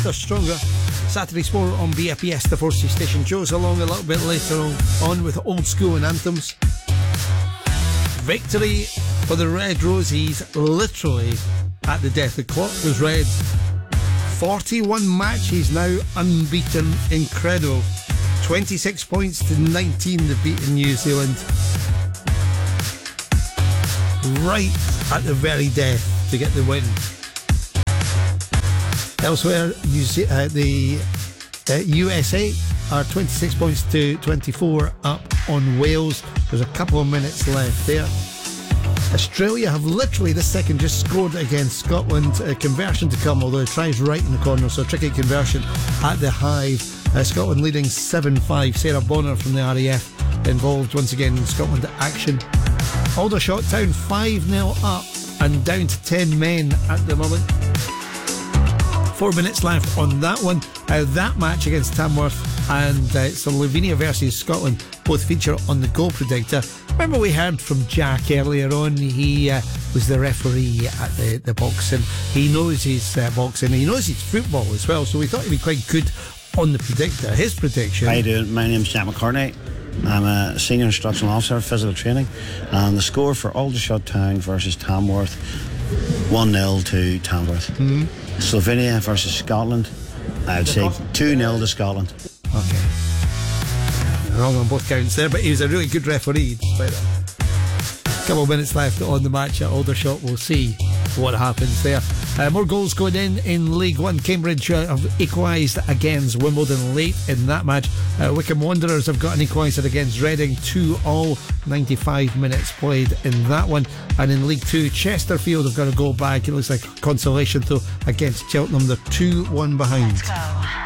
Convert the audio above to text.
faster, stronger. Saturday Sport on BFBS, the Forsey station. Joe's along a little bit later on with Old School and Anthems. Victory for the Red Rosies, literally at the death. The clock was red. 41 matches now unbeaten. Incredible. 26 points to 19 they've beaten New Zealand. Right at the very death to get the win. Elsewhere, the USA are 26 points to 24 up on Wales. There's a couple of minutes left there. Australia have literally this second just scored against Scotland. A conversion to come, although it tries right in the corner, so a tricky conversion at the Hive. Scotland leading 7-5. Sarah Bonner from the RAF involved once again in Scotland action. Aldershot Town 5-0 up and down to 10 men at the moment. 4 minutes left on that one. That match against Tamworth and Slovenia versus Scotland both feature on the Goal Predictor. Remember we heard from Jack earlier on. He was the referee at the boxing. He knows his boxing. He knows his football as well. So we thought he'd be quite good on the predictor. His prediction. How you doing? My name's Jack McCartney. I'm a senior instructional officer of physical training, and the score for Aldershot Town versus Tamworth, 1-0 to Tamworth. Slovenia versus Scotland, I would say 2-0 to Scotland. Okay. Wrong on both counts there, but he was a really good referee despite that. Couple of minutes left on the match at Aldershot. We'll see what happens there. More goals going in League One. Cambridge have equalised against Wimbledon late in that match. Wycombe Wanderers have got an equaliser against Reading 2-2. 95 minutes played in that one. And in League 2, Chesterfield have got to go back. It looks like consolation though against Cheltenham. They're 2-1 behind. Let's go.